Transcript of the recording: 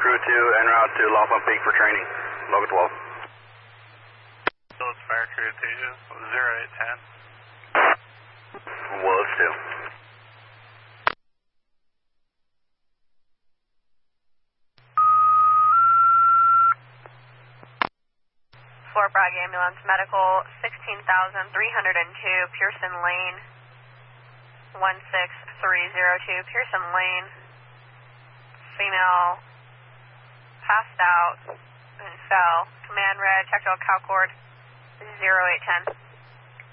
Crew 2 en route to Laughlin Peak for training. Local 12. Phillips Fire Crew 2, 0810. Willis 2. Fort Bragg Ambulance Medical 16,302 Pearson Lane 16302 Pearson Lane. Female passed out and fell. Command red, tactile cal cord 0810.